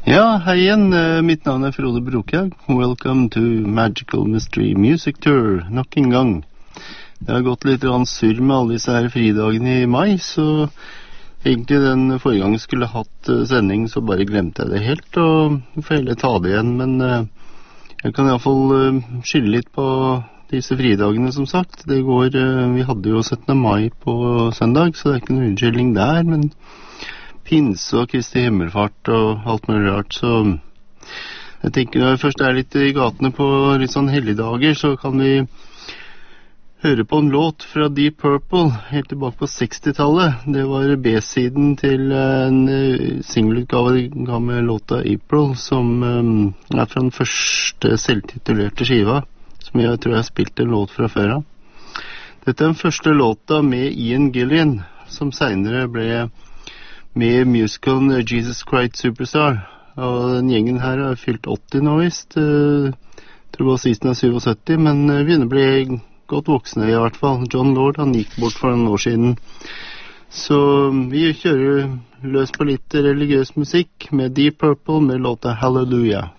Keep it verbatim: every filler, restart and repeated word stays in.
Ja, hei igjen. Eh, Mitt navn er Frode Brokjag. Welcome to Magical Mystery Music Tour. Nok en gang. Det har gått litt grann surr med alle disse her fridagene i mai, så egentlig den forrige gang skulle hatt eh, sending, så bare glemte jeg det helt, og får heller ta det igjen. Men eh, jeg kan i hvert fall eh, skylde litt på disse fridagene, som sagt. Det går, eh, vi hadde jo syttende mai på søndag, så det er ikke noen unnskyldning der, men pinse og Kristi himmelfart og alt mulig rart, så jeg tenker når jeg først er litt i gatene på litt sånn helligdager, så kan vi høre på en låt fra Deep Purple helt tilbake på sekstitallet. Det var B-siden til en singelutgave ga med låta April, som um, er fra den første selvtitulerte skiva, som jeg tror jeg har spilt en låt fra før av. Dette er den første låta med Ian Gillan, som senere ble med musicalen Jesus Christ Superstar. Og den gjengen her har fylt åtti nå visst. Jeg tror bassisten er syttisju, men begynner å bli godt voksne i hvert fall. John Lord, han gikk bort for noen år siden. Så vi kjører løs på litt religiøs musikk med Deep Purple med låta Hallelujah.